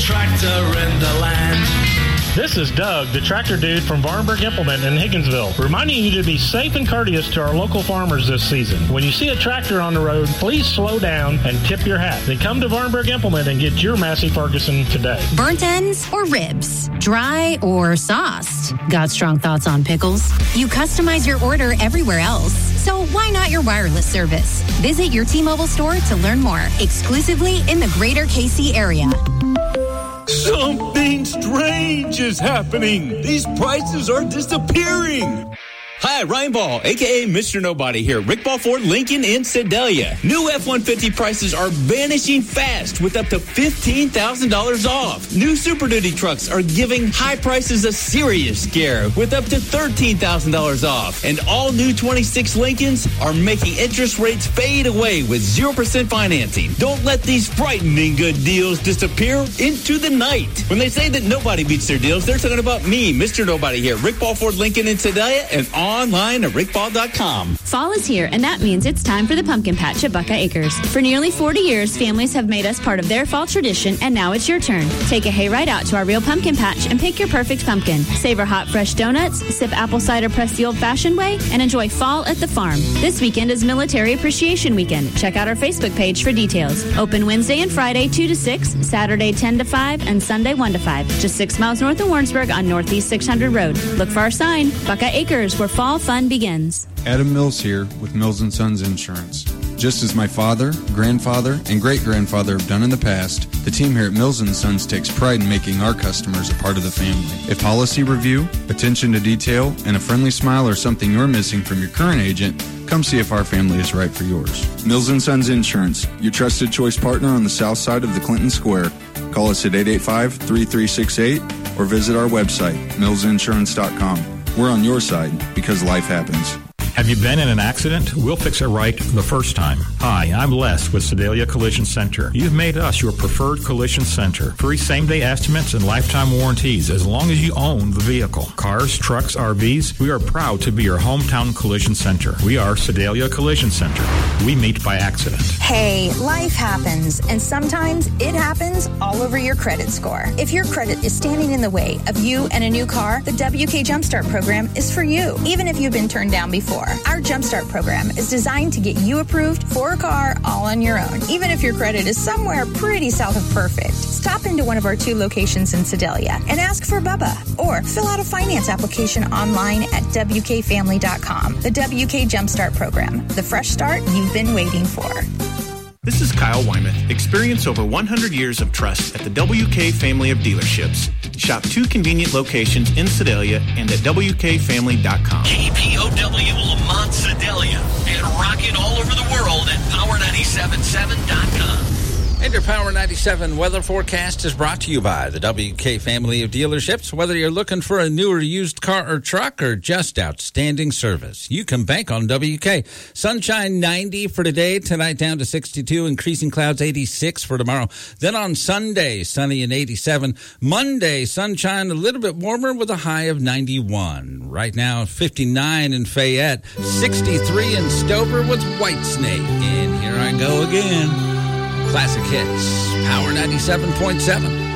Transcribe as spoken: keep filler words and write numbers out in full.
tractor in the land. This is Doug, the tractor dude from Varnberg Implement in Higginsville, reminding you to be safe and courteous to our local farmers this season. When you see a tractor on the road, please slow down and tip your hat. Then come to Varnberg Implement and get your Massey Ferguson today. Burnt ends or ribs? Dry or sauced? Got strong thoughts on pickles? You customize your order everywhere else, so why not your wireless service? Visit your T-Mobile store to learn more, exclusively in the greater K C area. Something strange is happening. These prices are disappearing. Hi, Ryan Ball, a k a. Mister Nobody here. Rick Ball Ford Lincoln in Sedalia. New F one fifty prices are vanishing fast with up to fifteen thousand dollars off. New Super Duty trucks are giving high prices a serious scare with up to thirteen thousand dollars off. And all new twenty-six Lincolns are making interest rates fade away with zero percent financing. Don't let these frightening good deals disappear into the night. When they say that nobody beats their deals, they're talking about me, Mister Nobody here. Rick Ball Ford Lincoln in Sedalia and all online at rick ball dot com. Fall is here, and that means it's time for the pumpkin patch at Buckeye Acres. For nearly forty years, families have made us part of their fall tradition, and now it's your turn. Take a hayride out to our real pumpkin patch and pick your perfect pumpkin. Savor hot, fresh donuts, sip apple cider pressed the old-fashioned way, and enjoy fall at the farm. This weekend is Military Appreciation Weekend. Check out our Facebook page for details. Open Wednesday and Friday, two to six, Saturday, ten to five, and Sunday, one to five. Just six miles north of Warrensburg on Northeast six hundred Road. Look for our sign, Buckeye Acres, where fall fun begins. Adam Mills here with Mills and Sons Insurance. Just as my father, grandfather, and great-grandfather have done in the past, the team here at Mills and Sons takes pride in making our customers a part of the family. If policy review, attention to detail, and a friendly smile are something you're missing from your current agent, come see if our family is right for yours. Mills and Sons Insurance, your trusted choice partner on the south side of the Clinton Square. Call us at eight eight five, three three six eight or visit our website, mills insurance dot com. We're on your side because life happens. Have you been in an accident? We'll fix it right the first time. Hi, I'm Les with Sedalia Collision Center. You've made us your preferred collision center. Free same-day estimates and lifetime warranties as long as you own the vehicle. Cars, trucks, R Vs, we are proud to be your hometown collision center. We are Sedalia Collision Center. We meet by accident. Hey, life happens, and sometimes it happens all over your credit score. If your credit is standing in the way of you and a new car, the W K Jumpstart program is for you, even if you've been turned down before. Our Jumpstart program is designed to get you approved for a car all on your own, even if your credit is somewhere pretty south of perfect. Stop into one of our two locations in Sedalia and ask for Bubba, or fill out a finance application online at w k family dot com. The W K Jumpstart program, the fresh start you've been waiting for. This is Kyle Wyman. Experience over one hundred years of trust at the W K family of dealerships. Shop two convenient locations in Sedalia and at w k family dot com. K P O W Lamont Sedalia and rocking all over the world at power nine seven seven dot com. And your Power ninety-seven weather forecast is brought to you by the W K family of dealerships. Whether you're looking for a new or used car or truck or just outstanding service, you can bank on W K. Sunshine ninety for today, tonight down to sixty-two, increasing clouds eighty-six for tomorrow. Then on Sunday, sunny and eighty-seven. Monday, sunshine a little bit warmer with a high of ninety-one. Right now, fifty-nine in Fayette, sixty-three in Stover with Whitesnake. And here I go again. Classic Hits, Power ninety-seven point seven.